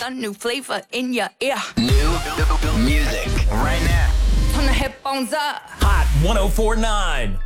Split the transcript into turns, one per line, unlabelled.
a new flavor in your ear.
New music right now.
Turn the headphones up.
Hot 1049.